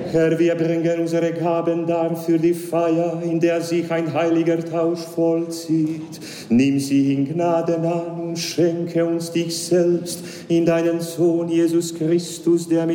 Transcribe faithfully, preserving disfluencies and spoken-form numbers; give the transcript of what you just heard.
Herr, wir bringen unsere Gaben dar für die Feier, in der sich ein heiliger Tausch vollzieht. Nimm sie in Gnaden an und schenke uns dich selbst in deinen Sohn Jesus Christus, der mit